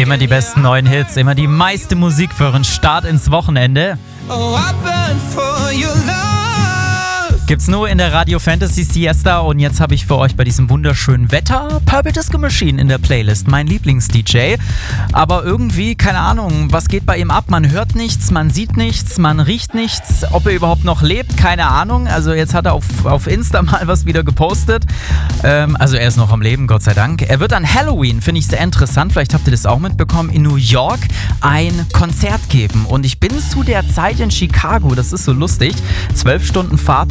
Immer die besten neuen Hits, immer die meiste Musik für einen Start ins Wochenende. Gibt's nur in der Radio Fantasy Siesta und jetzt habe ich für euch bei diesem wunderschönen Wetter Purple Disco Machine in der Playlist, mein Lieblings-DJ. Aber irgendwie, keine Ahnung, was geht bei ihm ab? Man hört nichts, man sieht nichts, man riecht nichts. Ob er überhaupt noch lebt, keine Ahnung. Also jetzt hat er auf Insta mal was wieder gepostet. Also er ist noch am Leben, Gott sei Dank. Er wird an Halloween, finde ich sehr interessant, vielleicht habt ihr das auch mitbekommen, in New York ein Konzert geben. Und ich bin zu der Zeit in Chicago, das ist so lustig. 12 Stunden Fahrt